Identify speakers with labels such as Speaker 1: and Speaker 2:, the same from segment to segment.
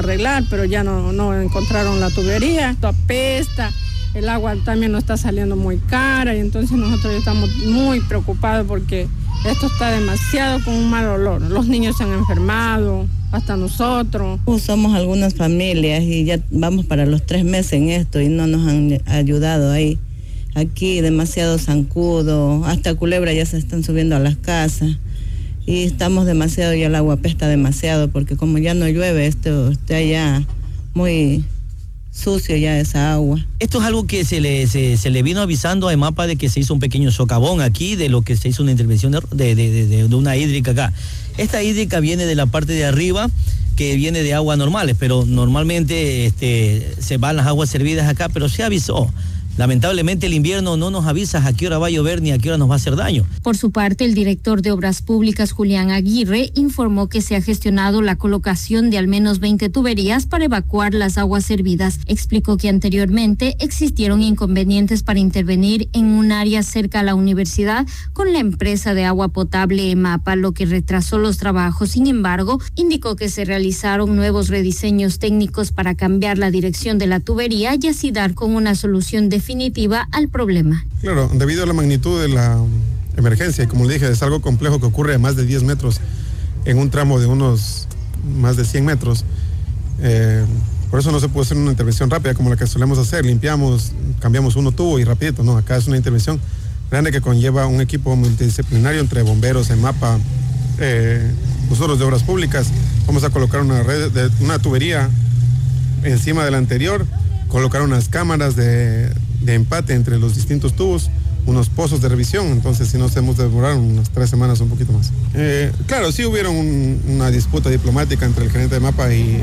Speaker 1: arreglar, pero ya no encontraron la tubería. Esto apesta, el agua también nos está saliendo muy cara y entonces nosotros estamos muy preocupados porque esto está demasiado con un mal olor. Los niños se han enfermado, hasta nosotros.
Speaker 2: Somos algunas familias y ya vamos para los 3 meses en esto y no nos han ayudado ahí. Aquí demasiado zancudo, hasta culebra ya se están subiendo a las casas y estamos demasiado, ya el agua apesta demasiado porque como ya no llueve, esto está ya muy sucio ya esa agua.
Speaker 3: Esto es algo que se le vino avisando a EMAPA de que se hizo un pequeño socavón aquí, de lo que se hizo una intervención de una hídrica acá. Esta hídrica viene de la parte de arriba, que viene de aguas normales, pero normalmente se van las aguas servidas acá, pero se avisó. Lamentablemente el invierno no nos avisa a qué hora va a llover ni a qué hora nos va a hacer daño.
Speaker 4: Por su parte, el director de Obras Públicas, Julián Aguirre, informó que se ha gestionado la colocación de al menos 20 tuberías para evacuar las aguas servidas. Explicó que anteriormente existieron inconvenientes para intervenir en un área cerca a la universidad con la empresa de agua potable EMAPA, lo que retrasó los trabajos. Sin embargo, indicó que se realizaron nuevos rediseños técnicos para cambiar la dirección de la tubería y así dar con una solución definitiva al problema.
Speaker 5: Claro, debido a la magnitud de la emergencia, y como le dije, es algo complejo que ocurre a más de 10 metros en un tramo de unos más de 100 metros. Por eso no se puede hacer una intervención rápida como la que solemos hacer. Limpiamos, cambiamos uno tubo y rapidito, no, acá es una intervención grande que conlleva un equipo multidisciplinario entre bomberos, EMAPA, nosotros de Obras Públicas. Vamos a colocar una tubería encima de la anterior, colocar unas cámaras de empate entre los distintos tubos, unos pozos de revisión, entonces si nos hemos demorado unas 3 semanas, un poquito más. Claro, sí hubieron una disputa diplomática entre el gerente de MAPA y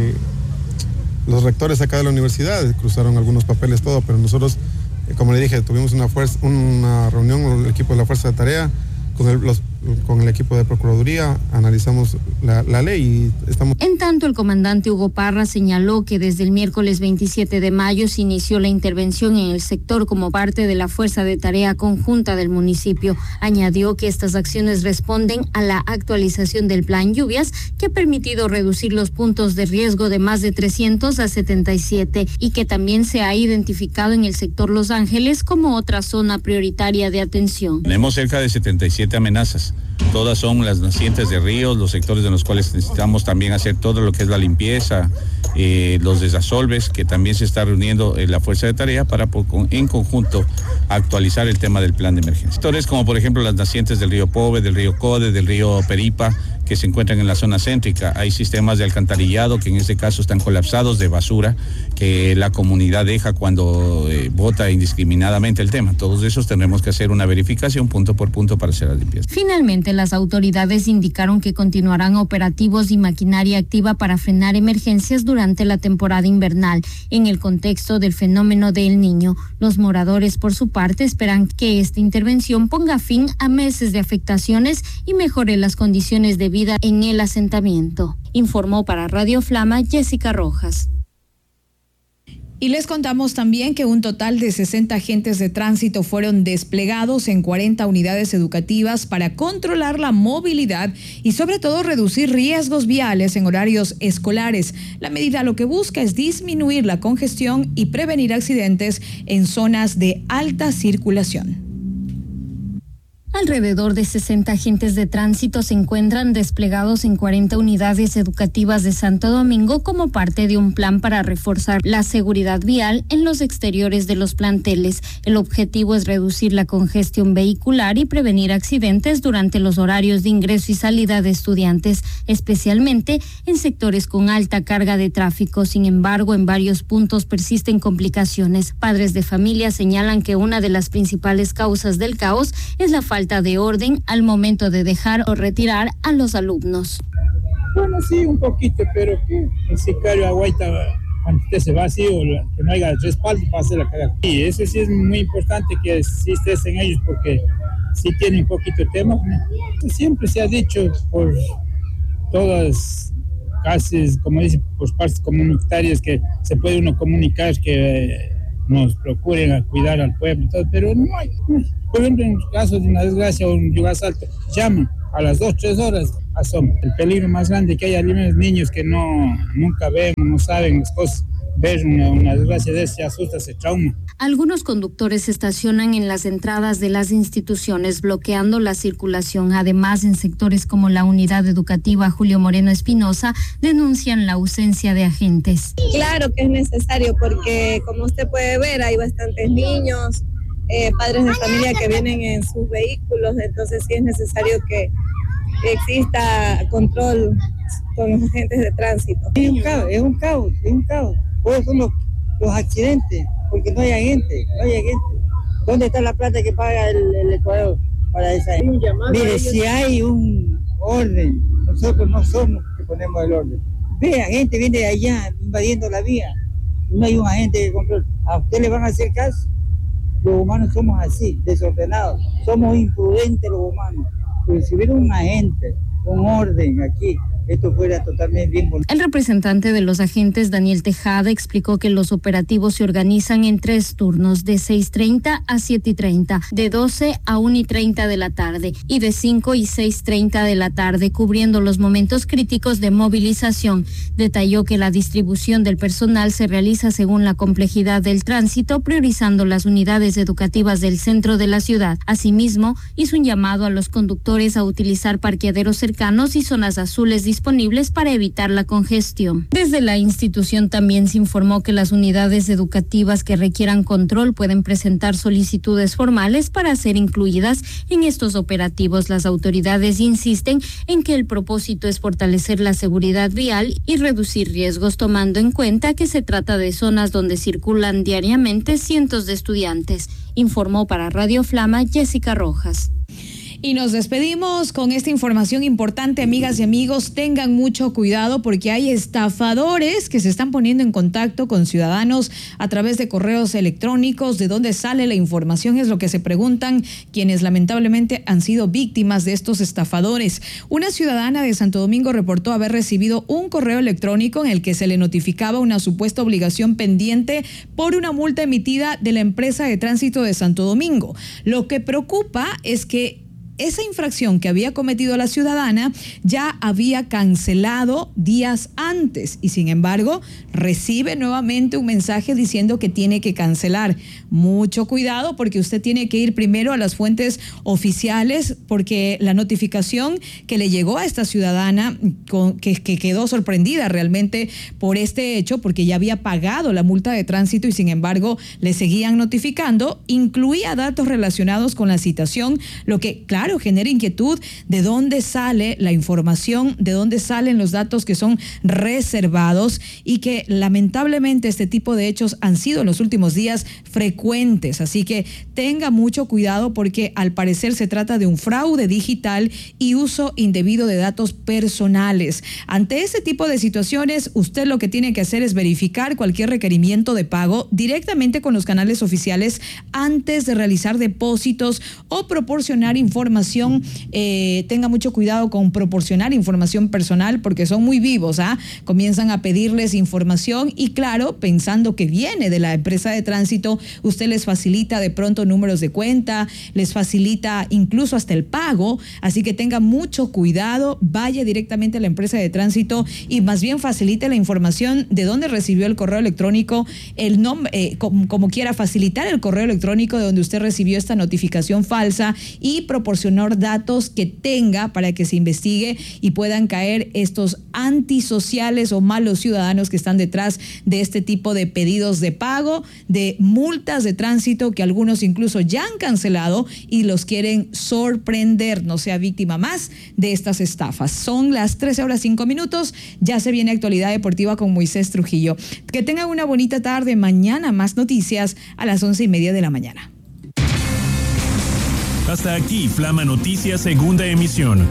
Speaker 5: los rectores acá de la universidad, cruzaron algunos papeles, todo, pero nosotros, como le dije, tuvimos una reunión con el equipo de la Fuerza de Tarea, con el equipo de Procuraduría, analizamos la ley y estamos...
Speaker 4: En tanto, el comandante Hugo Parra señaló que desde el miércoles 27 de mayo se inició la intervención en el sector como parte de la Fuerza de Tarea Conjunta del municipio. Añadió que estas acciones responden a la actualización del plan lluvias, que ha permitido reducir los puntos de riesgo de más de 300 a 77 y que también se ha identificado en el sector Los Ángeles como otra zona prioritaria de atención.
Speaker 6: Tenemos cerca de 77 amenazas. Todas son las nacientes de ríos, los sectores en los cuales necesitamos también hacer todo lo que es la limpieza, los desasolves, que también se está reuniendo la Fuerza de Tarea para en conjunto actualizar el tema del plan de emergencia. Sectores como por ejemplo las nacientes del río Pobe, del río Code, del río Peripa, que se encuentran en la zona céntrica. Hay sistemas de alcantarillado que en este caso están colapsados de basura que la comunidad deja cuando bota indiscriminadamente el tema. Todos esos tendremos que hacer una verificación punto por punto para hacer la limpieza.
Speaker 4: Finalmente, las autoridades indicaron que continuarán operativos y maquinaria activa para frenar emergencias durante la temporada invernal. En el contexto del fenómeno de El Niño, los moradores, por su parte, esperan que esta intervención ponga fin a meses de afectaciones y mejore las condiciones de vida en el asentamiento. Informó para Radio Flama Jessica Rojas.
Speaker 7: Y les contamos también que un total de 60 agentes de tránsito fueron desplegados en 40 unidades educativas para controlar la movilidad y sobre todo reducir riesgos viales en horarios escolares. La medida lo que busca es disminuir la congestión y prevenir accidentes en zonas de alta circulación.
Speaker 4: Alrededor de 60 agentes de tránsito se encuentran desplegados en 40 unidades educativas de Santo Domingo como parte de un plan para reforzar la seguridad vial en los exteriores de los planteles. El objetivo es reducir la congestión vehicular y prevenir accidentes durante los horarios de ingreso y salida de estudiantes, especialmente en sectores con alta carga de tráfico. Sin embargo, en varios puntos persisten complicaciones. Padres de familia señalan que una de las principales causas del caos es la falta de orden al momento de dejar o retirar a los alumnos.
Speaker 8: Bueno, sí, un poquito, pero que el sicario aguanta cuando usted se va así o que no haya respaldo para hacer la cagada. Y eso sí es muy importante que sí estés en ellos porque sí tienen un poquito de tema, ¿no? Siempre se ha dicho por todas casi, como dicen, por partes comunitarias que se puede uno comunicar que nos procuren a cuidar al pueblo y todo, pero no hay. Por ejemplo, en caso de una desgracia o un yugasalto, llaman a las 2-3 horas asoma. El peligro más grande que hay algunos niños que nunca ven, no saben las cosas. Ver una desgracia de ese, se asusta, se trauma.
Speaker 4: Algunos conductores estacionan en las entradas de las instituciones, bloqueando la circulación. Además, en sectores como la unidad educativa Julio Moreno Espinosa, denuncian la ausencia de agentes.
Speaker 9: Claro que es necesario porque, como usted puede ver, hay bastantes niños, padres de familia que vienen en sus vehículos, entonces sí es necesario que exista control con los agentes de tránsito.
Speaker 10: Es un caos. Por eso son los accidentes, porque no hay gente. ¿Dónde está la plata que paga el Ecuador para esa gente? Mire, si hay un orden, nosotros no somos los que ponemos el orden. Vea, gente viene de allá invadiendo la vía, no hay un agente de control. ¿A usted le van a hacer caso? Los humanos somos así, desordenados, somos imprudentes los humanos. Pero si hubiera un agente con orden aquí, esto fuera totalmente bien.
Speaker 4: El representante de los agentes, Daniel Tejada, explicó que los operativos se organizan en 3 turnos, de 6:30 a 7:30, de 12 a 1:30 de la tarde y de 5 y 6:30 de la tarde, cubriendo los momentos críticos de movilización. Detalló que la distribución del personal se realiza según la complejidad del tránsito, priorizando las unidades educativas del centro de la ciudad. Asimismo, hizo un llamado a los conductores a utilizar parqueaderos cercanos y zonas azules disponibles para evitar la congestión. Desde la institución también se informó que las unidades educativas que requieran control pueden presentar solicitudes formales para ser incluidas en estos operativos. Las autoridades insisten en que el propósito es fortalecer la seguridad vial y reducir riesgos, tomando en cuenta que se trata de zonas donde circulan diariamente cientos de estudiantes. Informó para Radio Flama Jessica Rojas.
Speaker 7: Y nos despedimos con esta información importante, amigas y amigos. Tengan mucho cuidado porque hay estafadores que se están poniendo en contacto con ciudadanos a través de correos electrónicos. ¿De dónde sale la información? Es lo que se preguntan quienes lamentablemente han sido víctimas de estos estafadores. Una ciudadana de Santo Domingo reportó haber recibido un correo electrónico en el que se le notificaba una supuesta obligación pendiente por una multa emitida de la empresa de tránsito de Santo Domingo. Lo que preocupa es que esa infracción que había cometido la ciudadana ya había cancelado días antes y sin embargo recibe nuevamente un mensaje diciendo que tiene que cancelar. Mucho cuidado porque usted tiene que ir primero a las fuentes oficiales porque la notificación que le llegó a esta ciudadana que quedó sorprendida realmente por este hecho porque ya había pagado la multa de tránsito y sin embargo le seguían notificando, incluía datos relacionados con la citación, lo que claro genera inquietud de dónde sale la información, de dónde salen los datos que son reservados y que lamentablemente este tipo de hechos han sido en los últimos días frecuentes. Así que tenga mucho cuidado porque al parecer se trata de un fraude digital y uso indebido de datos personales. Ante este tipo de situaciones, usted lo que tiene que hacer es verificar cualquier requerimiento de pago directamente con los canales oficiales antes de realizar depósitos o proporcionar información. Tenga mucho cuidado con proporcionar información personal porque son muy vivos, comienzan a pedirles información y claro, pensando que viene de la empresa de tránsito, usted les facilita de pronto números de cuenta, les facilita incluso hasta el pago, así que tenga mucho cuidado, vaya directamente a la empresa de tránsito y más bien facilite la información de dónde recibió el correo electrónico, el nombre, como quiera facilitar el correo electrónico de donde usted recibió esta notificación falsa y proporcionar datos que tenga para que se investigue y puedan caer estos antisociales o malos ciudadanos que están detrás de este tipo de pedidos de pago, de multas de tránsito que algunos incluso ya han cancelado y los quieren sorprender. No sea víctima más de estas estafas. Son las 13:05. Ya se viene Actualidad Deportiva con Moisés Trujillo. Que tengan una bonita tarde. Mañana más noticias a las 11:30 de la mañana.
Speaker 11: Hasta aquí Flama Noticias, segunda emisión.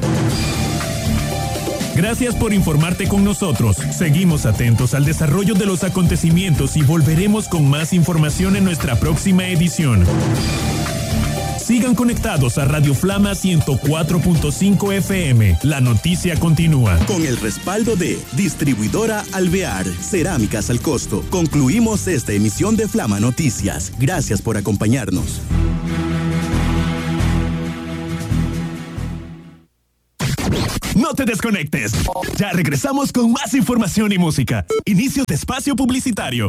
Speaker 11: Gracias por informarte con nosotros. Seguimos atentos al desarrollo de los acontecimientos y volveremos con más información en nuestra próxima edición. Sigan conectados a Radio Flama 104.5 FM. La noticia continúa.
Speaker 12: Con el respaldo de Distribuidora Alvear, Cerámicas al Costo. Concluimos esta emisión de Flama Noticias. Gracias por acompañarnos.
Speaker 11: No te desconectes. Ya regresamos con más información y música. Inicio de espacio publicitario.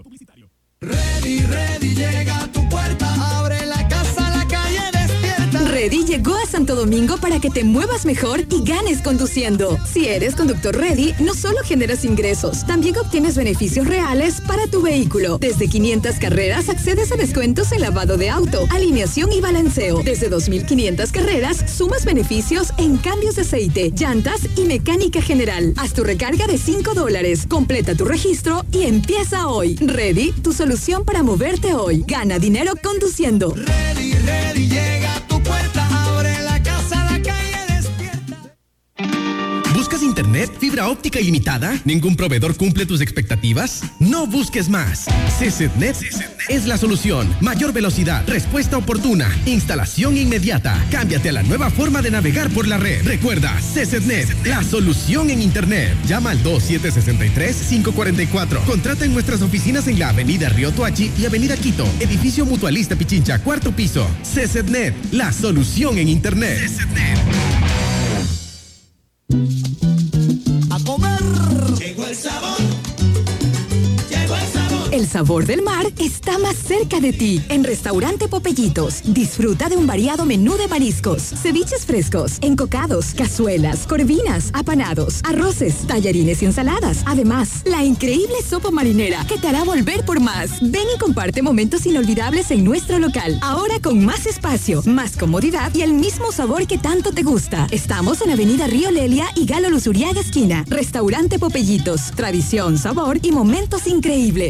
Speaker 13: Ready, llega a tu puerta. Abre la casa, la calle despierta.
Speaker 14: Ready llegó a Santo Domingo para que te muevas mejor y ganes conduciendo. Si eres conductor Ready, no solo generas ingresos, también obtienes beneficios reales para tu vehículo. Desde 500 carreras accedes a descuentos en lavado de auto, alineación y balanceo. Desde 2.500 carreras sumas beneficios en cambios de aceite, llantas y mecánica general. Haz tu recarga de $5. Completa tu registro y empieza hoy. Ready, tu solución para moverte hoy. Gana dinero conduciendo.
Speaker 13: Ready, llega a tu puerta. Abre la casa, la calle despierta.
Speaker 15: ¿Buscas internet, fibra óptica ilimitada? ¿Ningún proveedor cumple tus expectativas? No busques más. CCNet es la solución. Mayor velocidad, respuesta oportuna, instalación inmediata. Cámbiate a la nueva forma de navegar por la red. Recuerda, CCNet, la solución en internet. Llama al 2763-544. Contrata en nuestras oficinas en la avenida Río Tuachi y avenida Quito. Edificio Mutualista Pichincha, 4º piso. CCNet, la solución en internet. CCNet.
Speaker 13: A comer. Llegó el sabor.
Speaker 14: El sabor del mar está más cerca de ti. En Restaurante Popellitos, disfruta de un variado menú de mariscos, ceviches frescos, encocados, cazuelas, corvinas, apanados, arroces, tallarines y ensaladas. Además, la increíble sopa marinera que te hará volver por más. Ven y comparte momentos inolvidables en nuestro local. Ahora con más espacio, más comodidad y el mismo sabor que tanto te gusta. Estamos en Avenida Río Lelia y Galo Luzuriaga esquina. Restaurante Popellitos, tradición, sabor y momentos increíbles.